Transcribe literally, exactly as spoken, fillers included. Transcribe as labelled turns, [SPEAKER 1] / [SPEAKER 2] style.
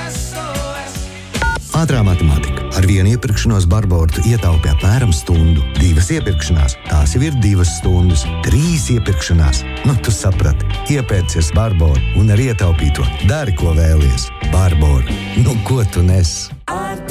[SPEAKER 1] Ātrā matemātika. Ar vienu iepirkšanos Barbour ietaupi apmēram stundu. Divas iepirkšanās, tās jau ir divas stundas. Trīs iepirkšanās, nu tu saprati. Iepērcies Barbour un ar ietaupīto dari, ko vēlies. Barbour, nu ko tu nes?